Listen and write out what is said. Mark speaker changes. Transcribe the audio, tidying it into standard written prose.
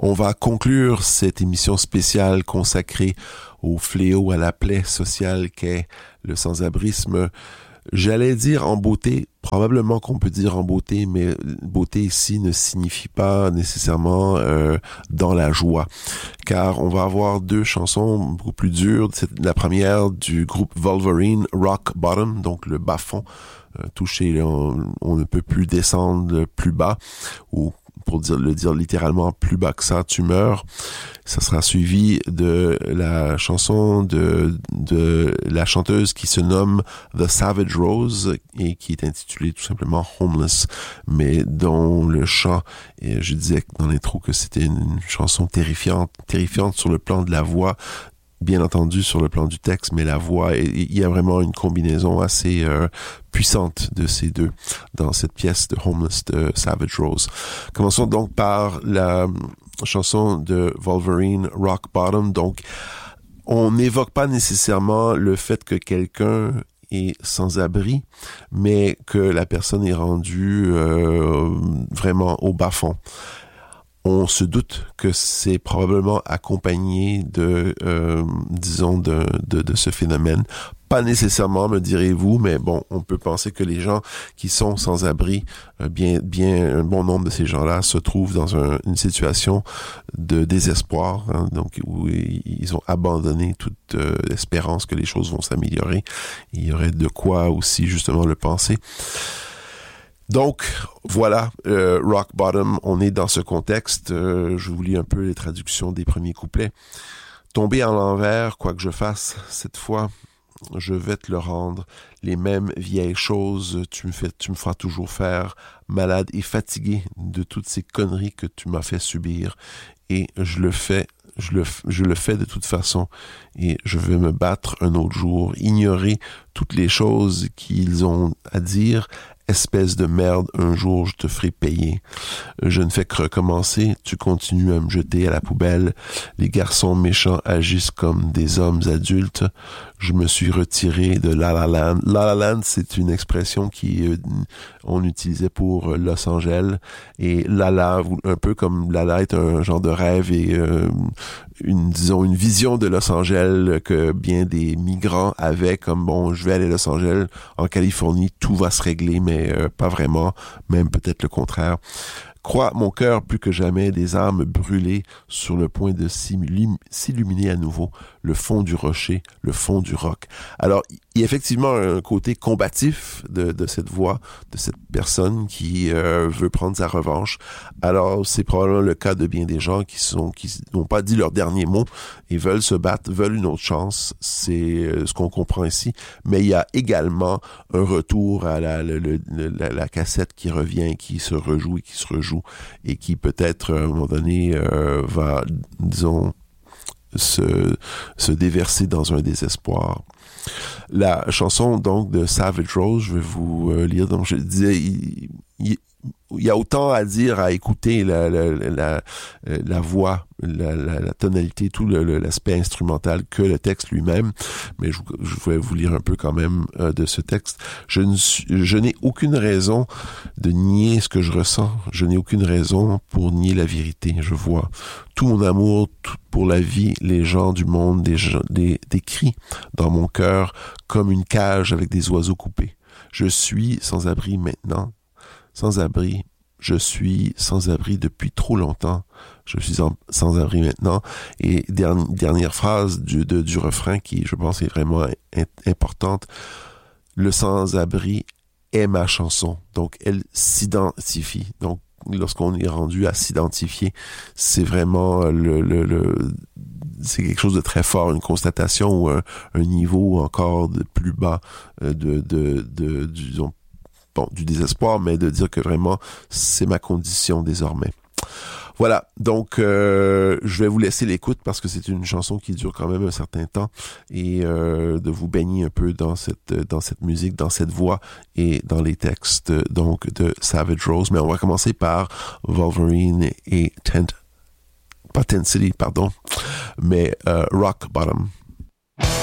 Speaker 1: On va conclure cette émission spéciale consacrée au fléau, à la plaie sociale qu'est le sans-abrisme. J'allais dire en beauté, probablement qu'on peut dire en beauté, mais beauté ici ne signifie pas nécessairement dans la joie, car on va avoir deux chansons beaucoup plus dures. C'est la première du groupe Wolverine, Rock Bottom, donc le bas-fond, touché, on ne peut plus descendre plus bas, ou pour le dire littéralement, plus bas que ça, tu meurs. Ça sera suivi de la chanson de la chanteuse qui se nomme The Savage Rose et qui est intitulée tout simplement Homeless, mais dont le chant, et je disais dans l'intro que c'était une chanson terrifiante sur le plan de la voix, bien entendu sur le plan du texte, mais la voix, il y a vraiment une combinaison assez puissante de ces deux dans cette pièce de Homeless de Savage Rose. Commençons donc par la chanson de Wolverine, Rock Bottom. Donc, on n'évoque pas nécessairement le fait que quelqu'un est sans abri, mais que la personne est rendue vraiment au bas-fond. On se doute que c'est probablement accompagné de, disons, de ce phénomène. Pas nécessairement, me direz-vous, mais bon, on peut penser que les gens qui sont sans abri, bien un bon nombre de ces gens-là se trouvent dans une situation de désespoir, hein, donc où ils ont abandonné toute espérance que les choses vont s'améliorer. Il y aurait de quoi aussi justement le penser. Donc, voilà, Rock Bottom, on est dans ce contexte. Je vous lis un peu les traductions des premiers couplets. Tomber en l'envers, quoi que je fasse, cette fois, je vais te le rendre. Les mêmes vieilles choses, tu me feras toujours faire. Malade et fatigué de toutes ces conneries que tu m'as fait subir. Et je le fais de toute façon, et je vais me battre un autre jour, ignorer toutes les choses qu'ils ont à dire. Espèce de merde, un jour je te ferai payer. Je ne fais que recommencer, tu continues à me jeter à la poubelle. Les garçons méchants agissent comme des hommes adultes. Je me suis retiré de La La Land. La La Land, c'est une expression on utilisait pour Los Angeles. Et Lala, un peu comme Lala est un genre de rêve et une vision de Los Angeles que bien des migrants avaient comme bon, je vais aller à Los Angeles, en Californie, tout va se régler, mais pas vraiment, même peut-être le contraire. Crois, mon cœur, plus que jamais, des âmes brûlées sur le point de s'illuminer à nouveau, le fond du rocher, le fond du roc. Alors, il y a effectivement un côté combatif de cette voix, de cette personne qui veut prendre sa revanche. Alors, c'est probablement le cas de bien des gens qui n'ont pas dit leur dernier mot et veulent se battre, veulent une autre chance. C'est ce qu'on comprend ici. Mais il y a également un retour à la cassette qui revient, qui se rejoue et qui peut-être à un moment donné va, disons, se déverser dans un désespoir. La chanson donc de Savage Rose, je vais vous lire. Donc je disais, il y a autant à dire, à écouter la voix, la tonalité, tout l'aspect instrumental que le texte lui-même. Mais je vais vous lire un peu quand même de ce texte. Je n'ai aucune raison de nier ce que je ressens. Je n'ai aucune raison pour nier la vérité. Je vois tout mon amour pour la vie, les gens du monde, des cris dans mon cœur comme une cage avec des oiseaux coupés. Je suis sans abri maintenant. Sans abri, je suis sans abri depuis trop longtemps. Je suis sans abri maintenant. Et dernière phrase du refrain qui, je pense, est vraiment importante. Le sans-abri est ma chanson. Donc, elle s'identifie. Donc, lorsqu'on est rendu à s'identifier, c'est vraiment c'est quelque chose de très fort, une constatation ou un niveau encore de plus bas disons, du désespoir, mais de dire que vraiment, c'est ma condition désormais. Voilà, donc je vais vous laisser l'écoute parce que c'est une chanson qui dure quand même un certain temps et de vous baigner un peu dans cette musique, dans cette voix et dans les textes donc de Savage Rose. Mais on va commencer par Wolverine et Tent City, mais Rock Bottom.